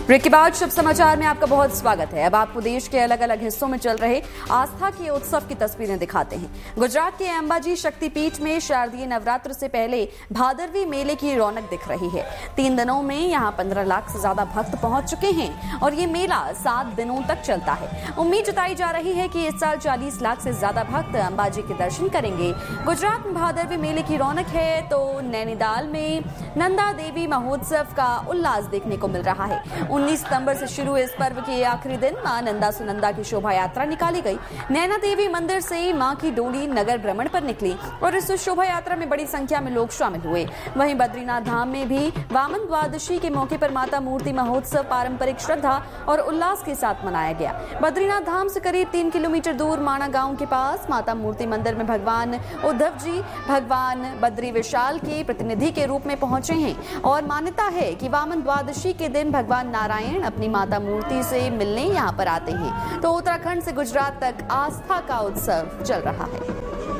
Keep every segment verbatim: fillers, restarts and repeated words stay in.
Break के बाद शुभ समाचार में आपका बहुत स्वागत है। अब आपको देश के अलग अलग हिस्सों में चल रहे आस्था के उत्सव की तस्वीरें दिखाते हैं। गुजरात के अंबाजी शक्तिपीठ में शारदीय नवरात्र से पहले भादरवी मेले की रौनक दिख रही है। तीन दिनों में यहां पंद्रह लाख से ज्यादा भक्त पहुंच चुके हैं और ये मेला सात दिनों तक चलता है। उम्मीद जताई जा रही है कि इस साल चालीस लाख से ज्यादा भक्त अंबाजी के दर्शन करेंगे। गुजरात में भादरवी मेले की रौनक है तो नैनीताल में नंदा देवी महोत्सव का उल्लास देखने को मिल रहा है। उन्नीस सितंबर से शुरू इस पर्व के आखिरी दिन मां नंदा सुनंदा की शोभा यात्रा निकाली गई। नैना देवी मंदिर से मां की डोली नगर भ्रमण पर निकली और इस शोभा यात्रा में बड़ी संख्या में लोग शामिल हुए। वहीं बद्रीनाथ धाम में भी वामन द्वादशी के मौके पर माता मूर्ति महोत्सव पारंपरिक श्रद्धा और उल्लास के साथ मनाया गया। बद्रीनाथ धाम से करीब तीन किलोमीटर दूर माणा गांव के पास माता मूर्ति मंदिर में भगवान उद्धव जी भगवान बद्री विशाल के प्रतिनिधि के रूप में पहुंचे हैं और मान्यता है कि वामन द्वादशी के दिन भगवान नारायण अपनी माता मूर्ति से मिलने यहाँ पर आते हैं। तो उत्तराखंड से गुजरात तक आस्था का उत्सव चल रहा है।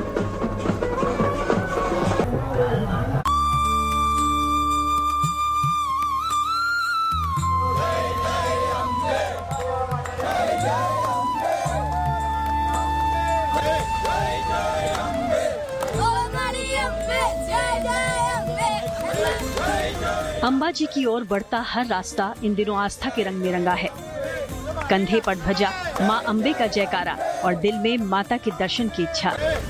अंबाजी की ओर बढ़ता हर रास्ता इन दिनों आस्था के रंग में रंगा है। कंधे पर ध्वजा, मां अम्बे का जयकारा और दिल में माता के दर्शन की इच्छा।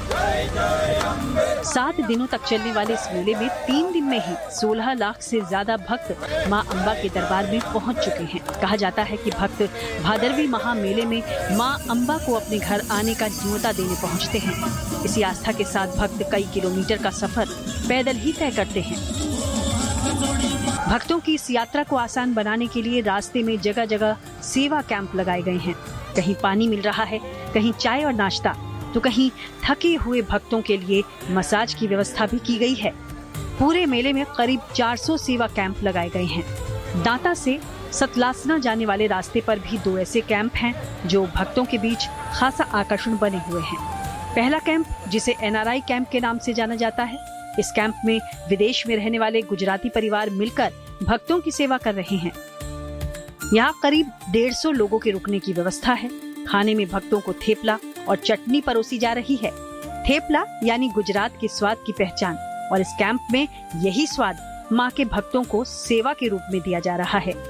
सात दिनों तक चलने वाले इस मेले में तीन दिन में ही सोलह लाख से ज्यादा भक्त मां अम्बा के दरबार में पहुंच चुके हैं। कहा जाता है कि भक्त भादरवी महा मेले में मां अम्बा को अपने घर आने का न्योता देने पहुंचते हैं। इसी आस्था के साथ भक्त कई किलोमीटर का सफर पैदल ही तय करते हैं। भक्तों की इस यात्रा को आसान बनाने के लिए रास्ते में जगह जगह सेवा कैंप लगाए गए हैं। कहीं पानी मिल रहा है, कहीं चाय और नाश्ता, तो कहीं थके हुए भक्तों के लिए मसाज की व्यवस्था भी की गई है। पूरे मेले में करीब चार सौ सेवा कैंप लगाए गए हैं। दांता से सतलासना जाने वाले रास्ते पर भी दो ऐसे कैंप हैं जो भक्तों के बीच खासा आकर्षण बने हुए हैं। पहला कैंप, जिसे एन आर आई कैंप के नाम से जाना जाता है, इस कैंप में विदेश में रहने वाले गुजराती परिवार मिलकर भक्तों की सेवा कर रहे हैं। यहाँ करीब डेढ़ सौ लोगों के रुकने की व्यवस्था है। खाने में भक्तों को थेपला और चटनी परोसी जा रही है। थेपला यानी गुजरात के स्वाद की पहचान और इस कैंप में यही स्वाद माँ के भक्तों को सेवा के रूप में दिया जा रहा है।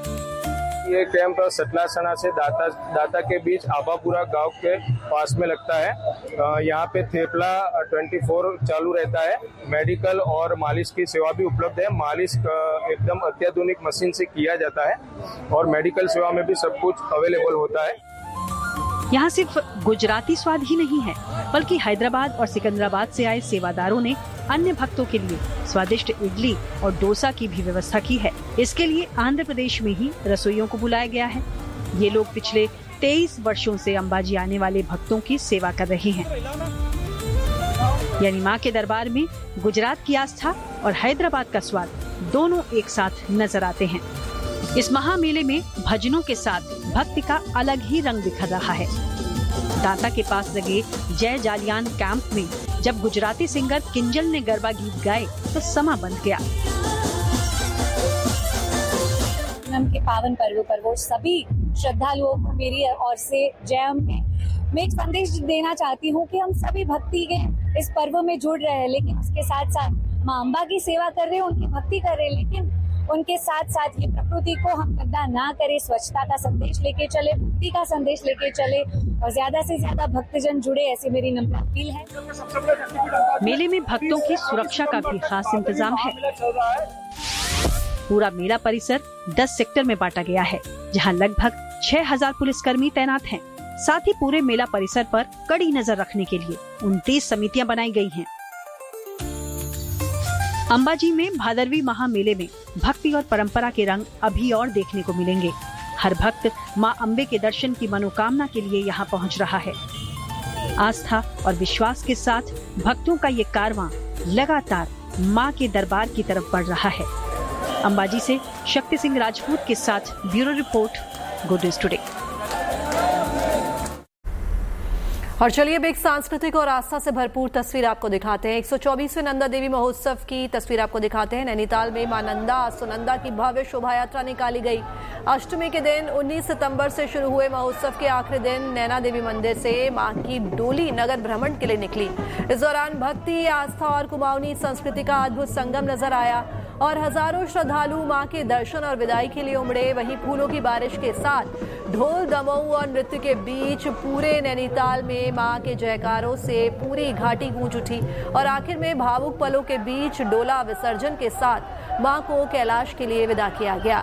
ये कैंप सतलासना से दाता दाता के बीच आबापुरा गांव के पास में लगता है। यहाँ पे थेपला चौबीस चालू रहता है। मेडिकल और मालिश की सेवा भी उपलब्ध है। मालिश एकदम अत्याधुनिक मशीन से किया जाता है और मेडिकल सेवा में भी सब कुछ अवेलेबल होता है। यहाँ सिर्फ गुजराती स्वाद ही नहीं है, बल्कि हैदराबाद और सिकंदराबाद से आए सेवादारों ने अन्य भक्तों के लिए स्वादिष्ट इडली और डोसा की भी व्यवस्था की है। इसके लिए आंध्र प्रदेश में ही रसोइयों को बुलाया गया है। ये लोग पिछले तेईस वर्षों से अंबाजी आने वाले भक्तों की सेवा कर रहे हैं। यानी माँ के दरबार में गुजरात की आस्था और हैदराबाद का स्वाद दोनों एक साथ नजर आते हैं। इस महामेले में भजनों के साथ भक्ति का अलग ही रंग बिखर रहा है। दाता के पास लगे जय जालियान कैंप में जब गुजराती सिंगर किंजल ने गरबा गीत गाए तो समा बंध गया। पूनम के पावन पर्व पर वो सभी श्रद्धालुओं को मेरी ओर से जय अम्बे। मैं एक संदेश देना चाहती हूँ कि हम सभी भक्ति के इस पर्व में जुड़ रहे हैं, लेकिन उसके साथ साथ माँ अम्बा की सेवा कर रहे हैं, उनकी भक्ति कर रहे हैं, लेकिन उनके साथ साथ ये प्रकृति को हम गंदा ना करें। स्वच्छता का संदेश लेके चले, भक्ति का संदेश लेके चले और ज्यादा से ज्यादा भक्तजन जुड़े, ऐसी मेरी नम्र अपील है। मेले में भक्तों की सुरक्षा का भी खास इंतजाम है। पूरा मेला परिसर दस सेक्टर में बांटा गया है, जहां लगभग छह हजार पुलिसकर्मी तैनात हैं। साथ ही पूरे मेला परिसर पर कड़ी नजर रखने के लिए उनतीस समितियां बनाई गई हैं। अंबाजी में भादरवी महामेले में भक्ति और परंपरा के रंग अभी और देखने को मिलेंगे। हर भक्त मां अम्बे के दर्शन की मनोकामना के लिए यहाँ पहुँच रहा है। आस्था और विश्वास के साथ भक्तों का ये कारवां लगातार मां के दरबार की तरफ बढ़ रहा है। अंबाजी से शक्ति सिंह राजपूत के साथ bureau report, good news today. और चलिए अब एक सांस्कृतिक और आस्था से भरपूर तस्वीर आपको दिखाते हैं। एक सौ चौबीसवें नंदा देवी महोत्सव की तस्वीर आपको दिखाते हैं। नैनीताल में मां नंदा सुनंदा की भव्य शोभा यात्रा निकाली गई। अष्टमी के दिन उन्नीस सितंबर से शुरू हुए महोत्सव के आखिरी दिन नैना देवी मंदिर से मां की डोली नगर भ्रमण के लिए निकली। इस दौरान भक्ति, आस्था और कुमाऊनी संस्कृति का अद्भुत संगम नजर आया और हजारों श्रद्धालु मां के दर्शन और विदाई के लिए उमड़े। वहीं फूलों की बारिश के साथ ढोल, दमऊ और नृत्य के बीच पूरे नैनीताल में मां के जयकारों से पूरी घाटी गूंज उठी और आखिर में भावुक पलों के बीच डोला विसर्जन के साथ मां को कैलाश के लिए विदा किया गया।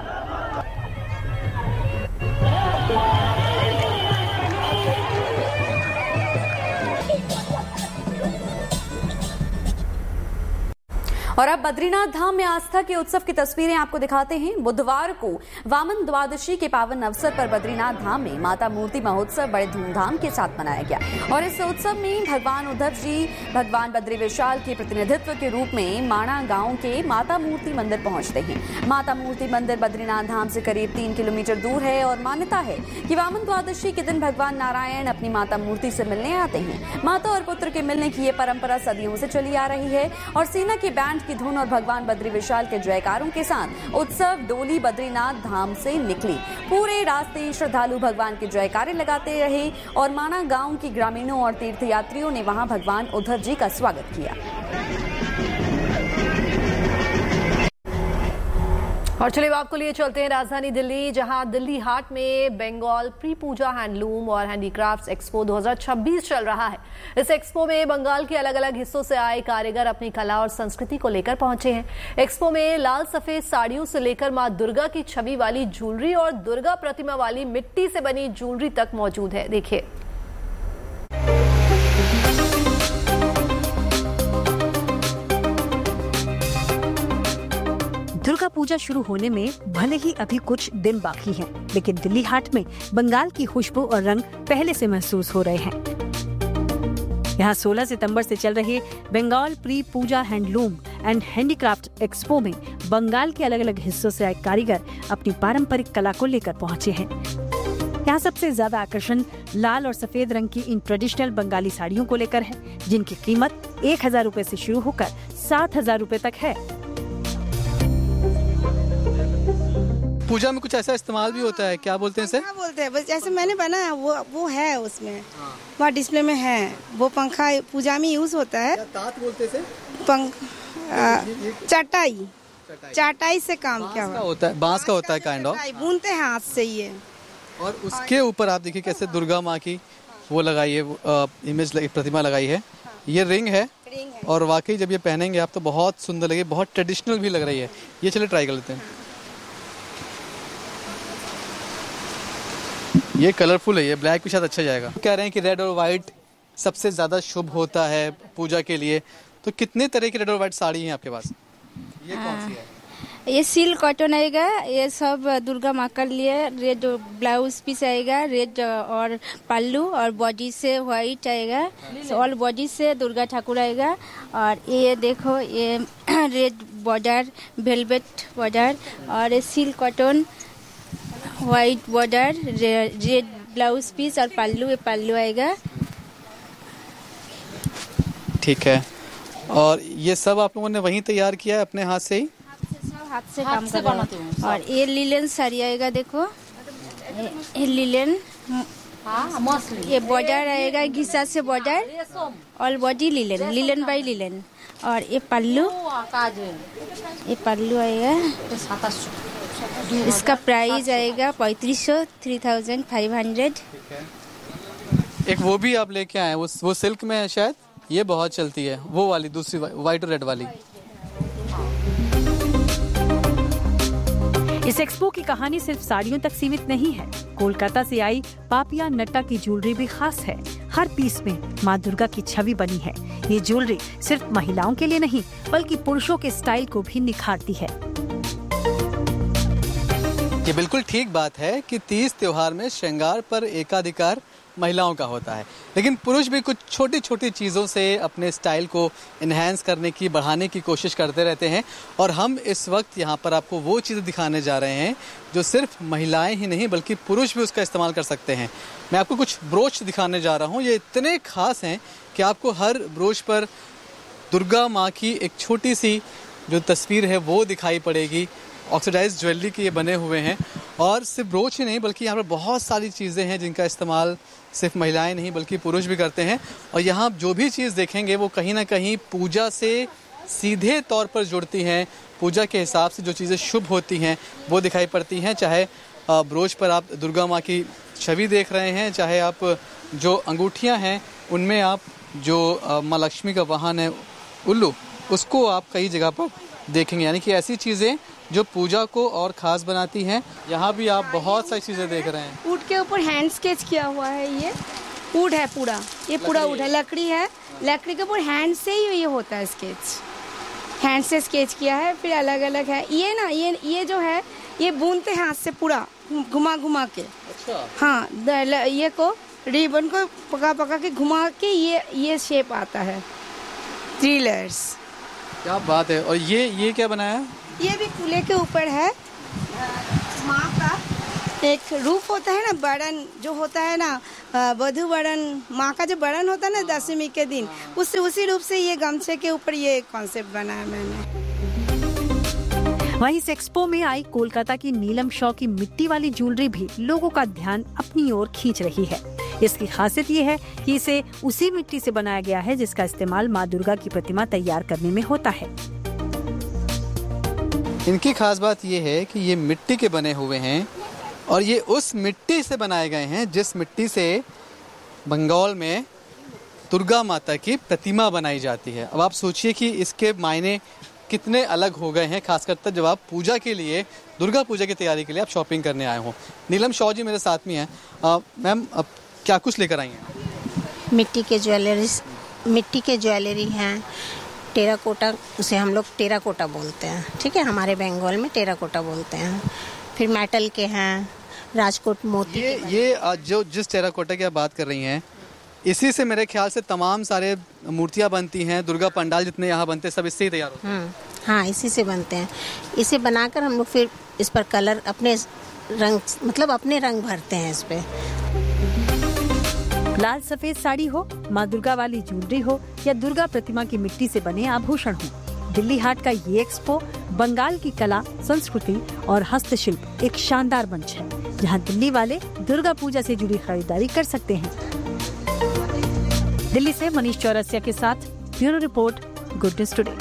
और अब बद्रीनाथ धाम में आस्था के उत्सव की तस्वीरें आपको दिखाते हैं। बुधवार को वामन द्वादशी के पावन अवसर पर बद्रीनाथ धाम में माता मूर्ति महोत्सव बड़े धूमधाम के साथ मनाया गया और इस उत्सव में भगवान उद्धव जी भगवान बद्री विशाल के प्रतिनिधित्व के रूप में माणा गांव के माता मूर्ति मंदिर पहुंचते हैं। माता मूर्ति मंदिर बद्रीनाथ धाम से करीब तीन किलोमीटर दूर है और मान्यता है कि वामन द्वादशी के दिन भगवान नारायण अपनी माता मूर्ति से मिलने आते हैं। माता और पुत्र के मिलने की ये परंपरा सदियों से चली आ रही है और सेना के बैंड की धुन और भगवान बद्री विशाल के जयकारों के साथ उत्सव डोली बद्रीनाथ धाम से निकली। पूरे रास्ते श्रद्धालु भगवान के जयकारे लगाते रहे और माना गांव के ग्रामीणों और तीर्थयात्रियों ने वहां भगवान उद्धव जी का स्वागत किया। और चलिए आपको लिए चलते हैं राजधानी दिल्ली, जहां दिल्ली हाट में बंगाल प्री पूजा हैंडलूम और हैंडीक्राफ्ट्स एक्सपो दो हज़ार छब्बीस चल रहा है। इस एक्सपो में बंगाल के अलग अलग हिस्सों से आए कारीगर अपनी कला और संस्कृति को लेकर पहुंचे हैं। एक्सपो में लाल सफेद साड़ियों से लेकर मां दुर्गा की छवि वाली ज्वेलरी और दुर्गा प्रतिमा वाली मिट्टी से बनी ज्वेलरी तक मौजूद है। देखिए। दुर्गा पूजा शुरू होने में भले ही अभी कुछ दिन बाकी हैं, लेकिन दिल्ली हाट में बंगाल की खुशबू और रंग पहले से महसूस हो रहे हैं। यहाँ सोलह सितंबर से चल रहे Bengal pre Puja handloom and handicraft expo में बंगाल के अलग अलग हिस्सों से आए कारीगर अपनी पारंपरिक कला को लेकर पहुंचे हैं। यहाँ सबसे ज्यादा आकर्षण लाल और सफेद रंग की इन ट्रेडिशनल बंगाली साड़ियों को लेकर है, जिनकी कीमत एक हजार रूपए से शुरू होकर सात हजार रूपए तक है। पूजा में कुछ ऐसा इस्तेमाल भी होता है, क्या बोलते हैं इसे? क्या बोलते हैं, बस जैसे मैंने बनाया वो वो है उसमें, वहाँ डिस्प्ले में है। वो पंखा पूजा में यूज होता है। तात बोलते हैं इसे? पंख चटाई चटाई से काम क्या होता है? बांस का होता है काइंड ऑफ। बुनते हैं हाथ से ये। और उसके ऊपर आप देखिए कैसे दुर्गा माँ की वो लगाई है, इमेज लगी, प्रतिमा लगाई है। ये रिंग है और वाकई जब ये पहनेंगे आप तो बहुत सुंदर लगे, बहुत ट्रेडिशनल भी लग रही है। ये चलिए ट्राई कर लेते हैं। ये कलरफुल है, ये ब्लैक के साथ अच्छा जाएगा। कह रहे हैं कि रेड और व्हाइट सबसे ज्यादा शुभ होता है पूजा के लिए, तो कितने तरह की रेड और व्हाइट साड़ी हैं आपके पास? ये कौन सी है? ये सिल्क कॉटन आएगा, ये सब दुर्गा माँ का लिए। रेड ब्लाउज पीस आएगा, रेड और पल्लू और बॉडी से व्हाइट आएगा, ऑल बॉडी से दुर्गा ठाकुर आएगा। और ये देखो ये रेड बॉर्डर, वेलवेट बॉर्डर और ये silk cotton, white border, red blouse piece और पल्लू, ये पल्लू आएगा। ठीक है। और ये सब आप लोगों ने वहीं तैयार किया है अपने हाथ से ही? हाथ से हाथ काम करते हैं। और ये लिलन साड़ी आएगा, देखो ये लिलन, ये बॉर्डर आएगा घिसा से border, all body linen, linen by linen. और ये पल्लू, ये पल्लू आएगा। इसका प्राइस आएगा पैंतीस सौ, थ्री थाउजेंड फाइव हंड्रेड। एक वो भी आप लेके आए, वो वो सिल्क में है शायद, ये बहुत चलती है, वो वाली दूसरी व्हाइट और रेड वाली। इस एक्सपो की कहानी सिर्फ साड़ियों तक सीमित नहीं है। कोलकाता से आई पापिया नट्टा की ज्वेलरी भी खास है। हर पीस में माँ दुर्गा की छवि बनी है। ये ज्वेलरी सिर्फ महिलाओं के लिए नहीं, बल्कि पुरुषों के स्टाइल को भी निखारती है। ये बिल्कुल ठीक बात है कि तीज त्योहार में श्रृंगार पर एकाधिकार महिलाओं का होता है, लेकिन पुरुष भी कुछ छोटी छोटी चीज़ों से अपने स्टाइल को इन्हेंस करने की, बढ़ाने की कोशिश करते रहते हैं। और हम इस वक्त यहाँ पर आपको वो चीज़ें दिखाने जा रहे हैं जो सिर्फ महिलाएं ही नहीं बल्कि पुरुष भी उसका इस्तेमाल कर सकते हैं। मैं आपको कुछ ब्रोच दिखाने जा रहा हूँ। ये इतने खास हैं कि आपको हर ब्रोच पर दुर्गा माँ की एक छोटी सी जो तस्वीर है वो दिखाई पड़ेगी। ऑक्सीडाइज ज्वेलरी के ये बने हुए हैं और सिर्फ ब्रोच ही नहीं बल्कि यहाँ पर बहुत सारी चीज़ें हैं जिनका इस्तेमाल सिर्फ महिलाएं नहीं बल्कि पुरुष भी करते हैं। और यहाँ जो भी चीज़ देखेंगे वो कहीं ना कहीं पूजा से सीधे तौर पर जुड़ती हैं। पूजा के हिसाब से जो चीज़ें शुभ होती हैं वो दिखाई पड़ती हैं। चाहे ब्रोच पर आप दुर्गा माँ की छवि देख रहे हैं, चाहे आप जो अंगूठियाँ हैं उनमें आप जो माँ लक्ष्मी का वाहन है उल्लू, उसको आप कई जगह पर देखेंगे। यानी कि ऐसी चीज़ें जो पूजा को और ख़ास बनाती हैं। यहाँ भी आप बहुत सारी चीज़ें देख रहे हैं। ऊँट के ऊपर हैंड स्केच किया हुआ है। ये ऊँट है पूरा, ये पूरा ऊँट है, लकड़ी है, लकड़ी के ऊपर हैंड से ही ये होता है स्केच, हैंड से स्केच किया है। फिर अलग अलग है ये ना, ये ये जो है ये बुनते हैं हाथ से पूरा घुमा घुमा के। अच्छा। हाँ, ये को रिबन को पका पका के घुमा के ये ये शेप आता है, थ्री लेयर्स। क्या बात है। और ये ये क्या बनाया? ये भी फूले के ऊपर है। माँ का एक रूप होता है ना, बड़न जो होता है ना, वधु बड़न, माँ का जो बड़न होता है ना दशमी के दिन, उस उसी रूप से ये गमछे के ऊपर ये कॉन्सेप्ट बनाया मैंने। वहीं इस एक्सपो में आई कोलकाता की नीलम शॉ की मिट्टी वाली ज्वेलरी भी लोगों का ध्यान अपनी ओर खींच रही है। इसकी खासियत ये है कि इसे उसी मिट्टी से बनाया गया है जिसका इस्तेमाल माँ दुर्गा की प्रतिमा तैयार करने में होता है। इनकी खास बात ये है कि ये मिट्टी के बने हुए हैं और ये उस मिट्टी से बनाए गए हैं जिस मिट्टी से बंगाल में दुर्गा माता की प्रतिमा बनाई जाती है। अब आप सोचिए कि इसके मायने कितने अलग हो गए हैं, खासकर तब जब आप पूजा के लिए, दुर्गा पूजा की तैयारी के लिए आप शॉपिंग करने आए हो। नीलम शॉ जी मेरे साथ में हैं। मैम, अब क्या कुछ लेकर आई हैं? मिट्टी के ज्वेलरी, मिट्टी के ज्वेलरी हैं, टेराकोटा, उसे हम लोग टेराकोटा बोलते हैं, ठीक है, हमारे बंगाल में टेराकोटा बोलते हैं। फिर मेटल के हैं, राजकोट मोती। ये ये जो जिस टेराकोटा की आप बात कर रही हैं, इसी से मेरे ख्याल से तमाम सारे मूर्तियाँ बनती हैं, दुर्गा पंडाल जितने यहाँ बनते हैं सब इससे ही तैयार होते हैं। हाँ, इसी से बनते हैं। इसे बनाकर हम लोग फिर इस पर कलर अपने रंग, मतलब अपने रंग भरते हैं इस पे। लाल सफेद साड़ी हो, माँ दुर्गा वाली ज्वेलरी हो या दुर्गा प्रतिमा की मिट्टी से बने आभूषण हो, दिल्ली हाट का ये एक्सपो बंगाल की कला, संस्कृति और हस्तशिल्प एक शानदार मंच है जहाँ दिल्ली वाले दुर्गा पूजा से जुड़ी खरीदारी कर सकते हैं। दिल्ली से मनीष चौरसिया के साथ bureau report, good news today.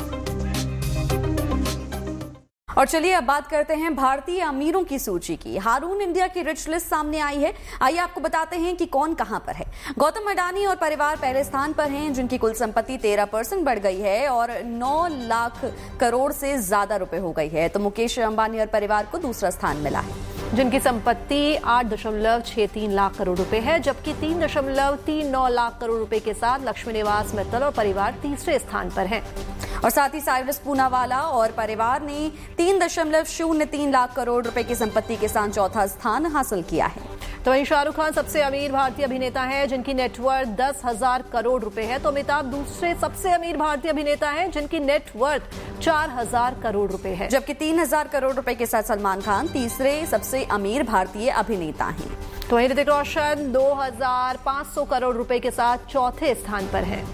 और चलिए अब बात करते हैं भारतीय अमीरों की सूची की। हारून इंडिया की रिच लिस्ट सामने आई है। आइए आपको बताते हैं कि कौन कहां पर है। गौतम अडानी और परिवार पहले स्थान पर हैं, जिनकी कुल संपत्ति तेरह परसेंट बढ़ गई है और नौ लाख करोड़ से ज्यादा रुपए हो गई है। तो मुकेश अंबानी और परिवार को दूसरा स्थान मिला है, जिनकी संपत्ति आठ दशमलव छह तीन लाख करोड़ रुपए है, जबकि तीन दशमलव तीन नौ लाख करोड़ रुपए के साथ लक्ष्मी निवास मित्तल और परिवार तीसरे स्थान पर हैं। और साथ ही साइरस पूनावाला और परिवार ने तीन दशमलव शून्य तीन लाख करोड़ रुपए की संपत्ति के साथ चौथा स्थान हासिल किया है। तो वहीं शाहरुख खान सबसे अमीर भारतीय अभिनेता है, जिनकी नेटवर्थ दस हजार करोड़ रुपए है। तो अमिताभ दूसरे सबसे अमीर भारतीय अभिनेता है, जिनकी नेटवर्थ चार हजार करोड़ रुपए है, जबकि तीन हजार करोड़ रुपए के साथ सलमान खान तीसरे सबसे अमीर भारतीय अभिनेता हैं। तो वहीं ऋतिक रोशन दो हजार पाँच सौ करोड़ रुपए के साथ चौथे स्थान पर है।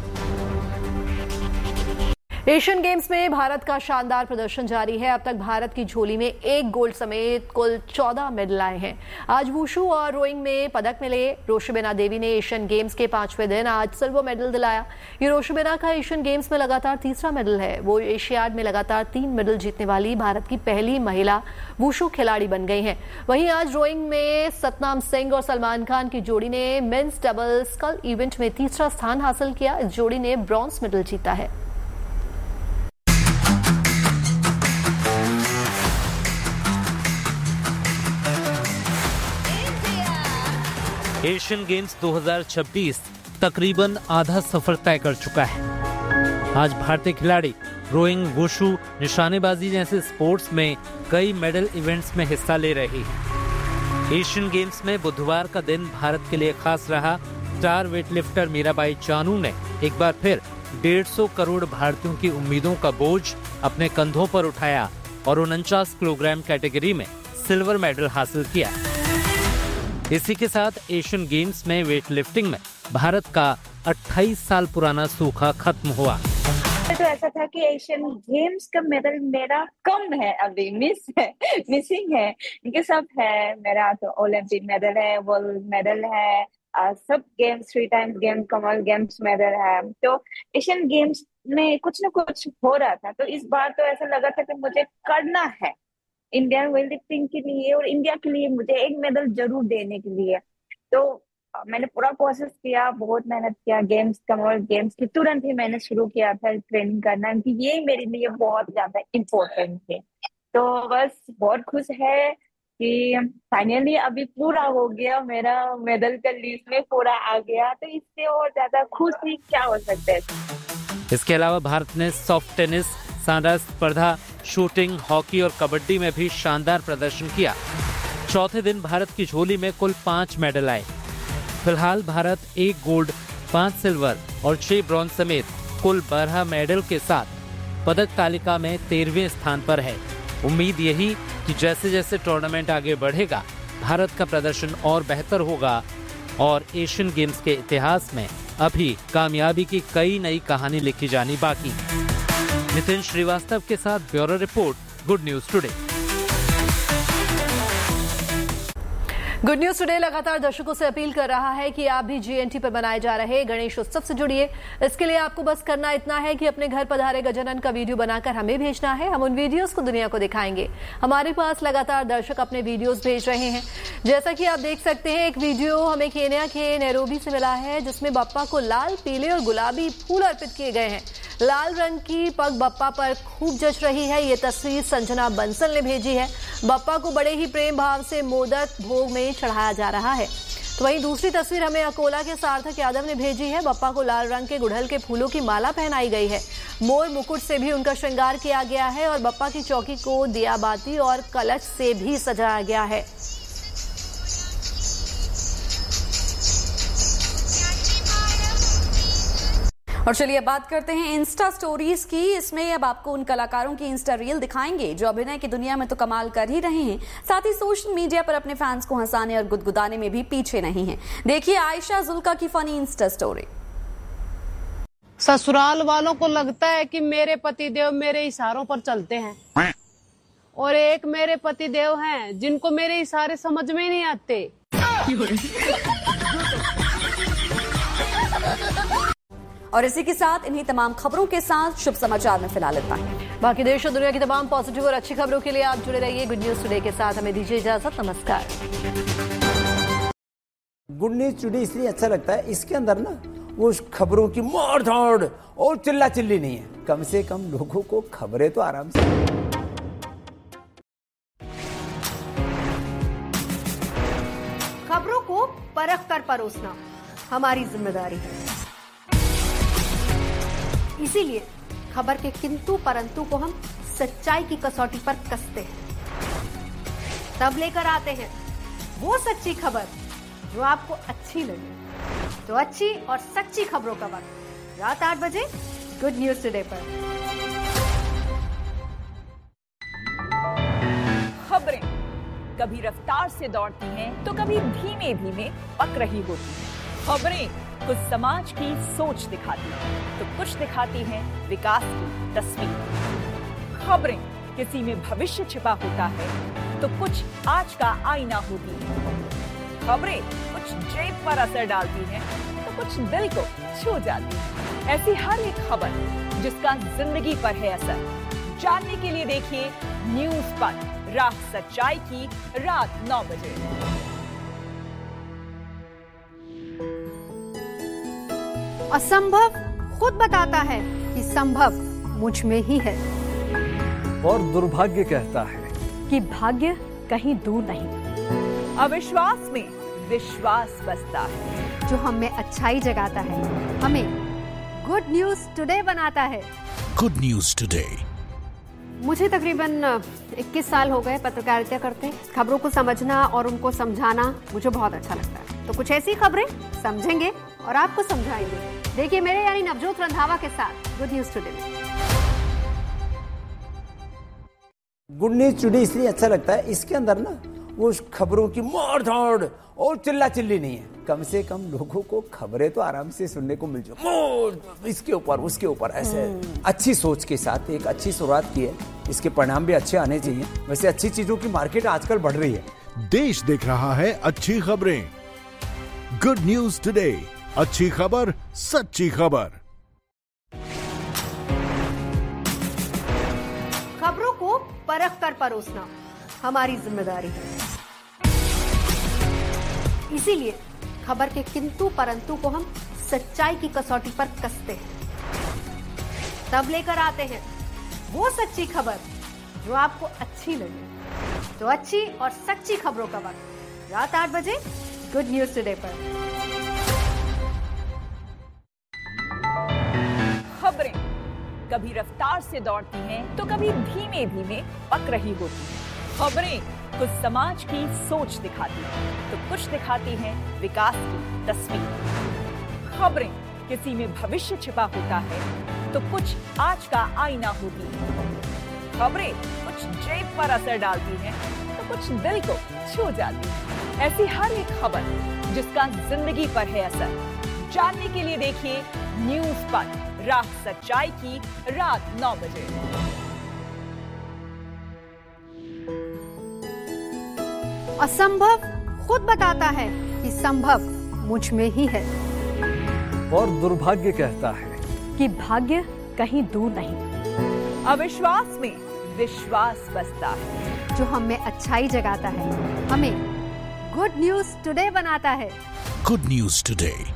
एशियन गेम्स में भारत का शानदार प्रदर्शन जारी है। अब तक भारत की झोली में एक गोल्ड समेत कुल चौदह मेडल आए हैं। आज वुशु और रोइंग में पदक मिले। रोशबिना देवी ने एशियन गेम्स के पांचवें दिन आज सिल्वर मेडल दिलाया। ये रोशबिना का एशियन गेम्स में लगातार तीसरा मेडल है। वो एशियाड में लगातार तीन मेडल जीतने वाली भारत की पहली महिला वुशु खिलाड़ी बन गई हैं। वहीं आज रोइंग में सतनाम सिंह और सलमान खान की जोड़ी ने मेंस डबल स्कल इवेंट में तीसरा स्थान हासिल किया। इस जोड़ी ने ब्रॉन्ज मेडल जीता है। एशियन गेम्स दो हज़ार छब्बीस तकरीबन आधा सफर तय कर चुका है। आज भारतीय खिलाड़ी रोइंग, वुशु, निशानेबाजी जैसे स्पोर्ट्स में कई मेडल इवेंट्स में हिस्सा ले रही हैं। एशियन गेम्स में बुधवार का दिन भारत के लिए खास रहा। स्टार वेटलिफ्टर मीराबाई चानू ने एक बार फिर डेढ़ सौ करोड़ भारतीयों की उम्मीदों का बोझ अपने कंधों पर उठाया और उनचास किलोग्राम कैटेगरी में सिल्वर मेडल हासिल किया। इसी के साथ एशियन गेम्स में वेटलिफ्टिंग में भारत का अट्ठाईस साल पुराना सूखा खत्म हुआ। तो ऐसा था कि एशियन गेम्स का मेडल मेरा कम है, अभी मिस है, मिसिंग है। इनके सब है, मेरा तो ओलंपिक मेडल है, वर्ल्ड मेडल है, आ, सब games three times game Commonwealth games medal है। तो एशियन गेम्स में कुछ न कुछ हो रहा था, तो इस बार तो ऐसा लगा था कि मुझे करना है इंडियन वेटलिफ्टिंग के लिए और इंडिया के लिए, मुझे एक मेडल जरूर देने के लिए। तो मैंने पूरा कोशिश किया, बहुत मेहनत किया। गेम्स कॉमनवेल्थ गेम्स की तुरंत ही मैंने शुरू किया था ट्रेनिंग करना, क्योंकि ये मेरे लिए बहुत ज्यादा इम्पोर्टेंट है। तो बस बहुत खुश है कि फाइनली अभी पूरा हो गया, मेरा मेडल का लिस्ट में पूरा आ गया, तो इससे और ज्यादा खुशी क्या हो सकता है। इसके अलावा भारत ने सॉफ्ट टेनिस, सांडा स्पर्धा, शूटिंग, हॉकी और कबड्डी में भी शानदार प्रदर्शन किया। चौथे दिन भारत की झोली में कुल पांच मेडल आए। फिलहाल भारत एक गोल्ड, पांच सिल्वर और छह ब्रॉन्ज समेत कुल बारह मेडल के साथ पदक तालिका में तेरहवें स्थान पर है। उम्मीद यही कि जैसे जैसे टूर्नामेंट आगे बढ़ेगा, भारत का प्रदर्शन और बेहतर होगा और एशियन गेम्स के इतिहास में अभी कामयाबी की कई नई कहानी लिखी जानी बाकी। नितिन श्रीवास्तव के साथ bureau report, good news today. Good news today लगातार दर्शकों से अपील कर रहा है कि आप भी जीएनटी पर मनाए जा रहे गणेश उत्सव से जुड़िए। इसके लिए आपको बस करना इतना है कि अपने घर पधारे गजानन का वीडियो बनाकर हमें भेजना है। हम उन वीडियोस को दुनिया को दिखाएंगे। हमारे पास लगातार दर्शक अपने वीडियोस भेज रहे हैं। जैसा कि आप देख सकते हैं, एक वीडियो हमें केन्या के नैरोबी से मिला है, जिसमें बप्पा को लाल, पीले और गुलाबी फूल अर्पित किए गए हैं। लाल रंग की पग बप्पा पर खूब जच रही है। ये तस्वीर संजना बंसल ने भेजी है। बप्पा को बड़े ही प्रेम भाव से मोदक भोग में चढ़ाया जा रहा है। तो वहीं दूसरी तस्वीर हमें अकोला के सार्थक यादव ने भेजी है। बप्पा को लाल रंग के गुड़हल के फूलों की माला पहनाई गई है। मोर मुकुट से भी उनका श्रृंगार किया गया है और बप्पा की चौकी को दियाबाती और कलश से भी सजाया गया है। और चलिए अब बात करते हैं इंस्टा स्टोरीज की। इसमें अब आपको उन कलाकारों की इंस्टा रील दिखाएंगे जो अभिनय की दुनिया में तो कमाल कर ही रहे हैं, साथ ही सोशल मीडिया पर अपने फैंस को हंसाने और गुदगुदाने में भी पीछे नहीं हैं। देखिए आयशा जुल्का की फनी इंस्टा स्टोरी। ससुराल वालों को लगता है कि मेरे पतिदेव मेरे इशारों पर चलते हैं, और एक मेरे पतिदेव हैं जिनको मेरे इशारे समझ में नहीं आते। और इसी के साथ इन्हीं तमाम खबरों के साथ शुभ समाचार में फिलहाल इतना है। बाकी देश और दुनिया की तमाम पॉजिटिव और अच्छी खबरों के लिए आप जुड़े रहिए गुड न्यूज टुडे के साथ। हमें दीजिए इजाजत, नमस्कार। गुड न्यूज टुडे इसलिए अच्छा लगता है, इसके अंदर ना वो खबरों की मार धाड़ और चिल्ला चिल्ली नहीं है। कम से कम लोगों को खबरें तो आराम से। खबरों को परख कर परोसना हमारी जिम्मेदारी है। इसीलिए खबर के किंतु परंतु को हम सच्चाई की कसौटी पर कसते हैं, तब लेकर आते हैं वो सच्ची खबर जो आपको अच्छी लगे। तो अच्छी और सच्ची खबरों का वक्त रात आठ बजे गुड न्यूज टुडे पर। खबरें कभी रफ्तार से दौड़ती हैं तो कभी धीमे धीमे पक रही होती हैं। खबरें कुछ समाज की सोच दिखाती हैं तो कुछ दिखाती हैं विकास की तस्वीर। खबरें किसी में भविष्य छिपा होता है तो कुछ आज का आईना होती है। खबरें कुछ जेब पर असर डालती हैं तो कुछ दिल को छू जाती है। ऐसी हर एक खबर जिसका जिंदगी पर है असर, जानने के लिए देखिए न्यूज पर रात सच्चाई की रात नौ बजे। असंभव खुद बताता है कि संभव मुझ में ही है, और दुर्भाग्य कहता है कि भाग्य कहीं दूर नहीं। अविश्वास में विश्वास बसता है, जो हम में अच्छाई जगाता है, हमें गुड न्यूज टुडे बनाता है। Good news today. मुझे तकरीबन इक्कीस साल हो गए पत्रकारिता करते। खबरों को समझना और उनको समझाना मुझे बहुत अच्छा लगता है। तो कुछ ऐसी खबरें समझेंगे और आपको समझाएंगे। देखिए मेरे यानी नवजोत रंधावा के साथ गुड न्यूज टुडे में। गुड न्यूज टुडे इसलिए अच्छा लगता है, इसके अंदर ना वो खबरों की मोड़ धाड़ और चिल्ला चिल्ली नहीं है। कम से कम लोगों को खबरें तो आराम से सुनने को मिल जाए, मोड़ इसके ऊपर उसके ऊपर, ऐसे अच्छी सोच के साथ एक अच्छी शुरुआत की है। इसके परिणाम भी अच्छे आने चाहिए। वैसे अच्छी चीजों की मार्केट आजकल बढ़ रही है। देश देख रहा है अच्छी खबरें। गुड न्यूज टुडे, अच्छी खबर सच्ची खबर। खबरों को परख कर परोसना हमारी जिम्मेदारी है, इसीलिए खबर के किंतु परंतु को हम सच्चाई की कसौटी पर कसते हैं। तब लेकर आते हैं वो सच्ची खबर जो आपको अच्छी लगे। तो अच्छी और सच्ची खबरों का वक्त रात आठ बजे गुड न्यूज टुडे पर। खबरें कभी रफ्तार से दौड़ती हैं तो कभी धीमे धीमे पक रही होती हैं। खबरें कुछ समाज की सोच दिखाती हैं तो कुछ दिखाती हैं विकास की तस्वीर। खबरें किसी में भविष्य छिपा होता है तो कुछ आज का आईना होती है। खबरें कुछ जेब पर असर डालती हैं तो कुछ दिल को छू जाती है। ऐसी हर एक खबर जिसका जिंदगी पर है असर, जानने के लिए देखिए न्यूज पर राह सच्चाई की रात नौ बजे। असंभव खुद बताता है कि संभव मुझ में ही है, और दुर्भाग्य कहता है कि भाग्य कहीं दूर नहीं। अविश्वास में विश्वास बसता है, जो हम में अच्छाई जगाता है, हमें गुड न्यूज टुडे बनाता है। Good news today.